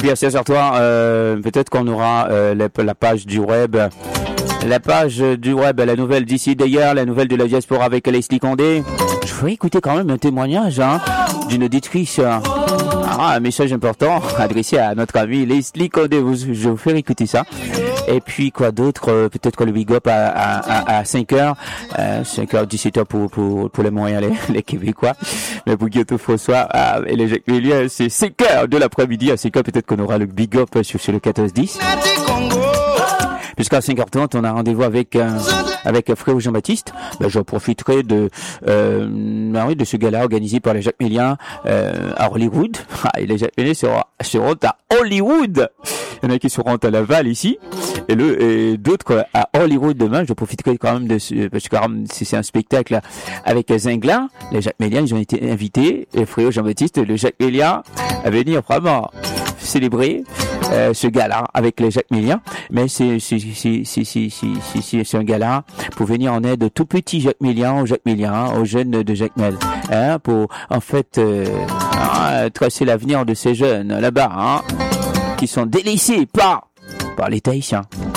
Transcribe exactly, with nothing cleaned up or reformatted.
puis à seize heures trois, euh, peut-être qu'on aura euh, la, la page du web. La page du web, la nouvelle d'ici d'ailleurs, la nouvelle de la diaspora avec Leslie Condé. Je voudrais écouter quand même un témoignage hein, d'une auditrice. Ah, un message important adressé à notre ami Leslie Condé. Vous, je vais vous faire écouter ça. Et puis quoi d'autre, euh, peut-être qu'on le big up à, à, à, à cinq heures, euh, cinq heures, dix-sept heures pour, pour, pour les moyens, les, les Québécois. Mais pour Guillaume François ah, et les Jacques Méliès, c'est cinq heures de l'après-midi. À cinq heures, peut-être qu'on aura le big up sur, sur le quatorze dix. Jusqu'à cinq heures trente, on a rendez-vous avec euh, avec Frère Jean-Baptiste. Ben, j'en profiterai de euh, ben oui, de ce gala organisé par les Jacques Méliens euh, à Hollywood. Ah, et les Jacques Méliens seront, seront à Hollywood. Il y en a qui seront à Laval ici, et le et d'autres à Hollywood demain. Je profiterai quand même de ce, parce que si c'est un spectacle avec Zingla, les Jacques Méliens, ils ont été invités, et Frère Jean-Baptiste et le Jacques Méliens à venir vraiment célébrer euh, ce gala avec les Jacques Méliens. Mais c'est c'est c'est c'est c'est c'est c'est c'est un gala pour venir en aide aux tout petits Jacques Méliens, aux Jacques Méliens, aux jeunes de Jacques Mel, hein, pour en fait euh, hein, tracer l'avenir de ces jeunes là-bas, hein, qui sont délaissés par par l'État haïtien.